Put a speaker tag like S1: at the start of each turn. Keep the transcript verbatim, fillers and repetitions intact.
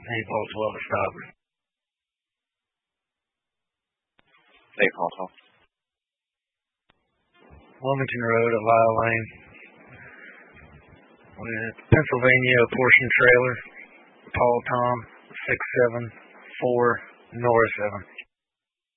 S1: eight Paul twelve to stop.
S2: eight Paul twelve.
S1: Wilmington Road at Lyle Lane. With Pennsylvania portion trailer. Paul Tom six seven four Nora seven.